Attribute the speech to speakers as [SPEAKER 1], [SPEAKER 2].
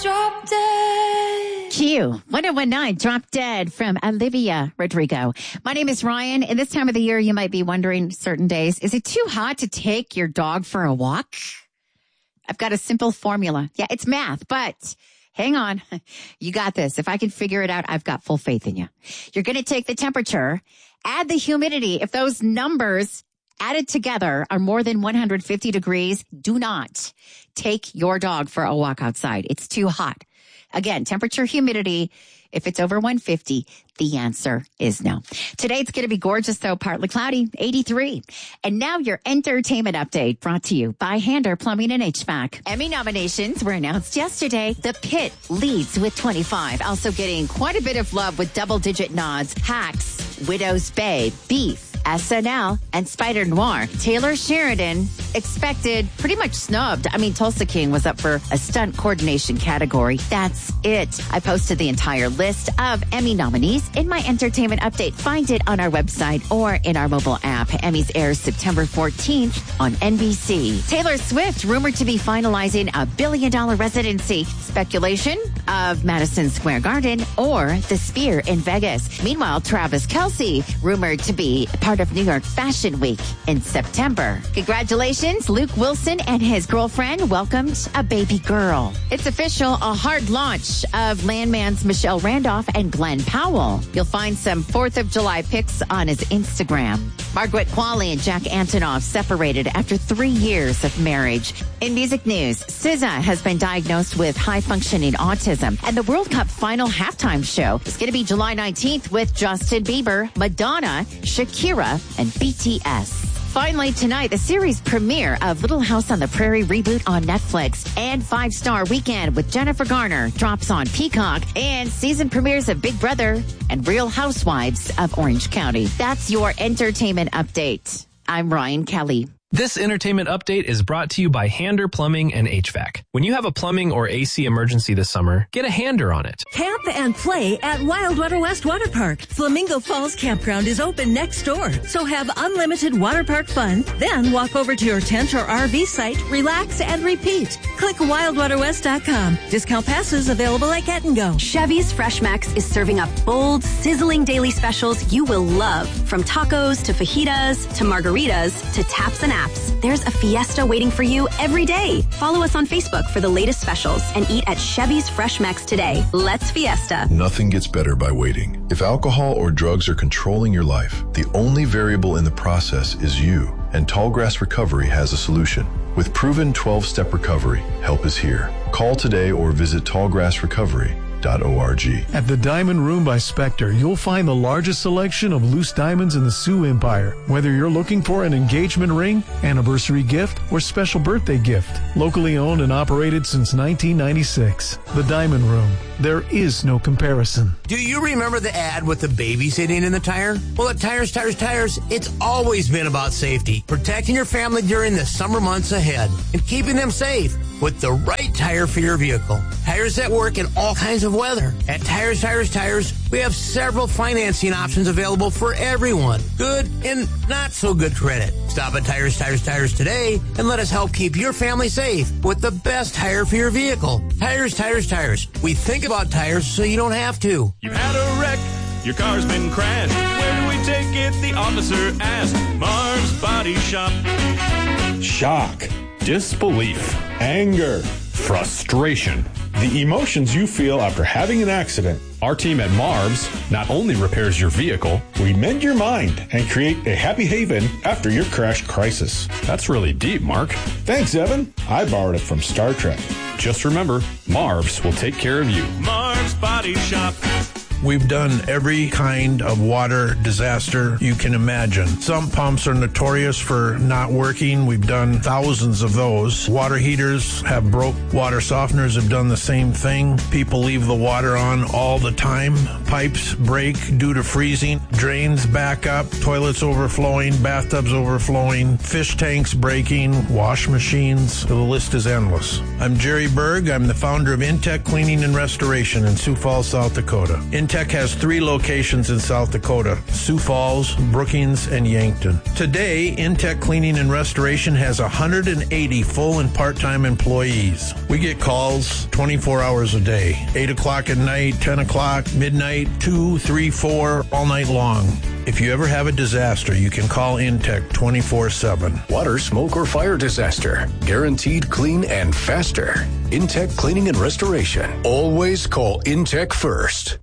[SPEAKER 1] Drop Dead.
[SPEAKER 2] Q 1019 Drop Dead from Olivia Rodrigo. My name is Ryan, and this time of the year you might be wondering certain days, is it too hot to take your dog for a walk? I've got a simple formula. Yeah, it's math, but hang on. You got this. If I can figure it out, I've got full faith in you. You're going to take the temperature, add the humidity. If those numbers added together are more than 150 degrees, do not take your dog for a walk outside. It's too hot. Again, temperature, humidity. If it's over 150, the answer is no. Today it's going to be gorgeous, though, partly cloudy, 83. And now your entertainment update brought to you by Hander Plumbing and HVAC. Emmy nominations were announced yesterday. The Pit leads with 25, also getting quite a bit of love with double-digit nods. Hacks, Widow's Bay, Beef, SNL, and Spider Noir. Taylor Sheridan expected, pretty much snubbed. I mean, Tulsa King was up for a stunt coordination category. That's it. I posted the entire list of Emmy nominees in my entertainment update. Find it on our website or in our mobile app. Emmys airs September 14th on NBC. Taylor Swift rumored to be finalizing a $1 billion residency. Speculation of Madison Square Garden or the Sphere in Vegas. Meanwhile, Travis Kelce rumored to be part of New York Fashion Week in September. Congratulations, Luke Wilson and his girlfriend welcomed a baby girl. It's official, a hard launch of Landman's Michelle Randolph and Glenn Powell. You'll find some 4th of July pics on his Instagram. Margaret Qualley and Jack Antonoff separated after 3 years of marriage. In music news, SZA has been diagnosed with high-functioning autism, and the World Cup final halftime show is going to be July 19th with Justin Bieber, Madonna, Shakira, and BTS. Finally, tonight, the series premiere of Little House on the Prairie reboot on Netflix and 5-Star Weekend with Jennifer Garner drops on Peacock, and season premieres of Big Brother and Real Housewives of Orange County. That's your entertainment update. I'm Ryan Kelly.
[SPEAKER 3] This entertainment update is brought to you by Hander Plumbing and HVAC. When you have a plumbing or AC emergency this summer, get a Hander on it.
[SPEAKER 4] Camp and play at Wildwater West Water Park. Flamingo Falls Campground is open next door, so have unlimited water park fun. Then walk over to your tent or RV site, relax, and repeat. Click wildwaterwest.com. Discount passes available at Get and Go.
[SPEAKER 5] Chevy's Fresh Max is serving up bold, sizzling daily specials you will love. From tacos to fajitas to margaritas to taps and apps. There's a fiesta waiting for you every day. Follow us on Facebook for the latest specials and eat at Chevy's Fresh Max today. Let's fiesta.
[SPEAKER 6] Nothing gets better by waiting. If alcohol or drugs are controlling your life, the only variable in the process is you. And Tallgrass Recovery has a solution. With proven 12-step recovery, help is here. Call today or visit tallgrassrecovery.org.
[SPEAKER 7] At the Diamond Room by Spectre, you'll find the largest selection of loose diamonds in the Sioux Empire. Whether you're looking for an engagement ring, anniversary gift, or special birthday gift. Locally owned and operated since 1996. The Diamond Room. There is no comparison.
[SPEAKER 8] Do you remember the ad with the baby sitting in the tire? Well, at Tires, it's always been about safety. Protecting your family during the summer months ahead and keeping them safe with the right tire for your vehicle. Tires that work in all kinds of weather. At Tires, we have several financing options available for everyone. Good and not so good credit. Stop at Tires today and let us help keep your family safe with the best tire for your vehicle. Tires. We think about tires so you don't have to.
[SPEAKER 9] You've had a wreck. Your car's been crashed. Where do we take it? The officer asked. Marv's Body Shop.
[SPEAKER 10] Shock, disbelief, anger, frustration. The emotions you feel after having an accident. Our team at Marv's not only repairs your vehicle, we mend your mind and create a happy haven after your crash crisis.
[SPEAKER 3] That's really deep, Mark.
[SPEAKER 10] Thanks, Evan. I borrowed it from Star Trek.
[SPEAKER 3] Just remember, Marv's will take care of you.
[SPEAKER 9] Marv's Body Shop.
[SPEAKER 11] We've done every kind of water disaster you can imagine. Some pumps are notorious for not working. We've done thousands of those. Water heaters have broke. Water softeners have done the same thing. People leave the water on all the time. Pipes break due to freezing. Drains back up. Toilets overflowing. Bathtubs overflowing. Fish tanks breaking. Wash machines. The list is endless. I'm Jerry Berg. I'm the founder of Intech Cleaning and Restoration in Sioux Falls, South Dakota. Intech Intech has 3 locations in South Dakota: Sioux Falls, Brookings, and Yankton. Today, Intech Cleaning and Restoration has 180 full and part-time employees. We get calls 24 hours a day, 8 o'clock at night, 10 o'clock, midnight, 2, 3, 4, all night long. If you ever have a disaster, you can call Intech 24/7.
[SPEAKER 12] Water, smoke, or fire disaster. Guaranteed clean and faster. Intech Cleaning and Restoration. Always call Intech first.